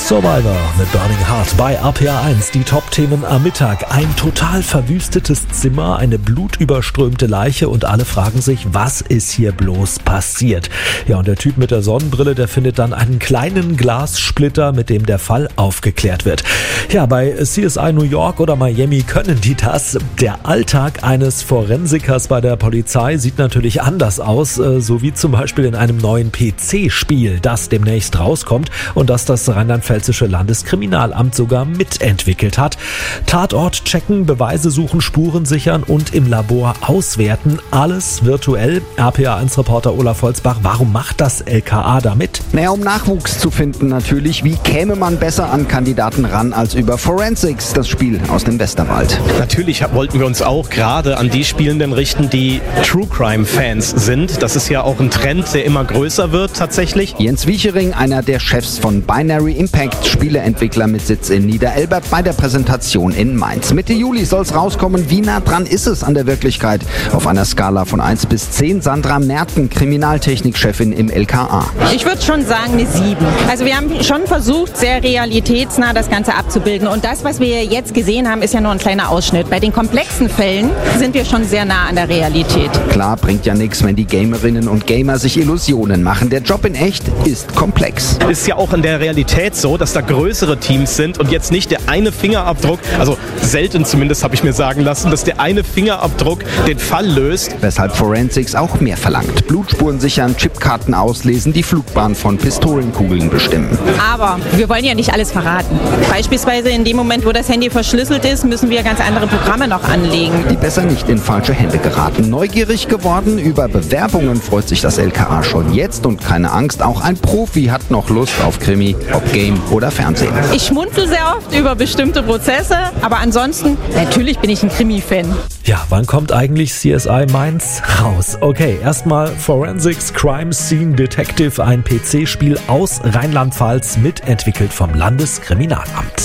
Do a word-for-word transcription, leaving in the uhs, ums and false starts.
Survivor mit Burning Heart bei R P R eins. Die Top-Themen am Mittag. Ein total verwüstetes Zimmer, eine blutüberströmte Leiche und alle fragen sich, was ist hier bloß passiert? Ja, und der Typ mit der Sonnenbrille, der findet dann einen kleinen Glassplitter, mit dem der Fall aufgeklärt wird. Ja, bei C S I New York oder Miami können die das. Der Alltag eines Forensikers bei der Polizei sieht natürlich anders aus, so wie zum Beispiel in einem neuen P C-Spiel, das demnächst rauskommt und das das rheinland-pfälzische Landeskriminalamt sogar mitentwickelt hat. Tatort checken, Beweise suchen, Spuren sichern und im Labor auswerten. Alles virtuell. R P R eins Reporter Olaf Holzbach, warum macht das L K A damit? Naja, um Nachwuchs zu finden natürlich. Wie käme man besser an Kandidaten ran als über Forensics, das Spiel aus dem Westerwald? Natürlich wollten wir uns auch gerade an die Spielenden richten, die True Crime Fans sind. Das ist ja auch ein Trend, der immer größer wird tatsächlich. Jens Wiechering, einer der Chefs von Binary Impact, Spieleentwickler mit Sitz in Niederelbert, bei der Präsentation in Mainz. Mitte Juli soll es rauskommen. Wie nah dran ist es an der Wirklichkeit? Auf einer Skala von eins bis zehn. Sandra Merten, Kriminaltechnikchefin im L K A. Ich würde schon sagen eine sieben. Also wir haben schon versucht, sehr realitätsnah das Ganze abzubilden. Und das, was wir jetzt gesehen haben, ist ja nur ein kleiner Ausschnitt. Bei den komplexen Fällen sind wir schon sehr nah an der Realität. Klar, bringt ja nichts, wenn die Gamerinnen und Gamer sich Illusionen machen. Der Job in echt ist komplex. Ist ja auch in der Realität so, dass da größere Teams sind und jetzt nicht der eine Fingerabdruck, also selten zumindest habe ich mir sagen lassen, dass der eine Fingerabdruck den Fall löst. Weshalb Forensics auch mehr verlangt. Blutspuren sichern, Chipkarten auslesen, die Flugbahn von Pistolenkugeln bestimmen. Aber wir wollen ja nicht alles verraten. Beispielsweise in dem Moment, wo das Handy verschlüsselt ist, müssen wir ganz andere Programme noch anlegen. Die besser nicht in falsche Hände geraten. Neugierig geworden über Bewerbungen freut sich das L K A schon jetzt und keine Angst, auch ein Profi hat noch Lust auf Krimi, ob Game oder Fernsehen. Ich schmunzel sehr oft über bestimmte Prozesse, aber ansonsten, natürlich bin ich ein Krimi-Fan. Ja, wann kommt eigentlich C S I Mainz raus? Okay, erstmal Forensics Crime Scene Detective, ein P C-Spiel aus Rheinland-Pfalz, mitentwickelt vom Landeskriminalamt.